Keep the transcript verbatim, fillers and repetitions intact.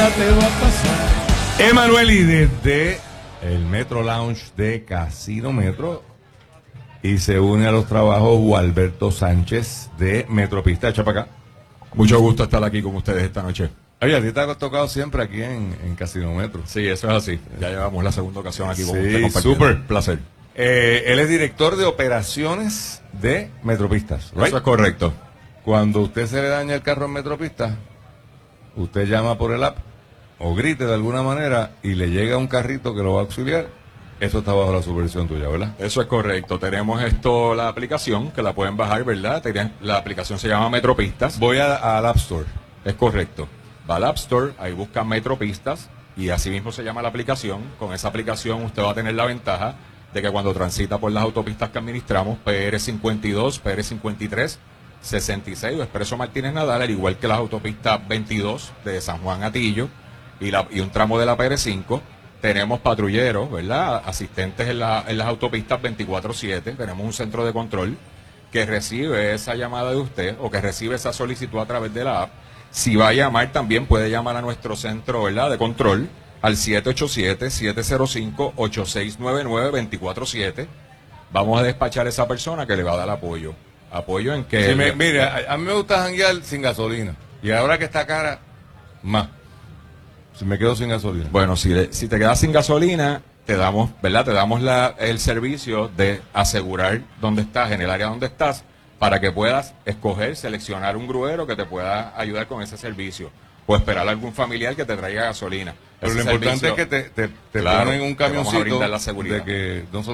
nada te va a pasar. Emanuel, y desde el Metro Lounge de Casino Metro, y se une a los trabajos Gualberto Sánchez de Metropista. Echa para acá. Mucho gusto estar aquí con ustedes esta noche. Oye, a ti te ha tocado siempre aquí en, en Casino Metro. Sí, eso es así. Ya llevamos la segunda ocasión aquí con Sí, usted compartiendo. súper. Placer. Eh, él es director de operaciones de Metropistas, ¿right? Eso es correcto. Cuando usted se le daña el carro en Metropista, usted llama por el app o grite de alguna manera y le llega un carrito que lo va a auxiliar. Eso está bajo la supervisión tuya, ¿verdad? Eso es correcto. Tenemos esto, la aplicación, que la pueden bajar, ¿verdad? La aplicación se llama Metropistas. Voy a- al App Store. Es correcto. Va al App Store, ahí busca Metropistas y así mismo se llama la aplicación. Con esa aplicación usted va a tener la ventaja de que cuando transita por las autopistas que administramos, P R cincuenta y dos, P R cincuenta y tres, sesenta y seis o Expreso Martínez Nadal, al igual que las autopistas veintidós de San Juan a Atillo y, la, y un tramo de la P R cinco, tenemos patrulleros, ¿verdad? Asistentes en, la, en las autopistas veinticuatro siete, tenemos un centro de control que recibe esa llamada de usted o que recibe esa solicitud a través de la app. Si va a llamar, también puede llamar a nuestro centro, ¿verdad?, de control al siete ocho siete, siete cero cinco, ocho seis nueve nueve, veinticuatro siete. Vamos a despachar a esa persona que le va a dar apoyo. Apoyo en que... Sí, me- mire, a, a mí me gusta janguear sin gasolina. Y ahora que está cara, más. Si me quedo sin gasolina. Bueno, si, le- si te quedas sin gasolina, te damos, ¿verdad? Te damos la, el servicio de asegurar dónde estás, en el área donde estás, para que puedas escoger, seleccionar un gruero que te pueda ayudar con ese servicio. O esperar a algún familiar que te traiga gasolina. Pero Ese lo importante servicio, es que te, te, te claro, ponen un te vamos a camioncito brindar la seguridad. de que no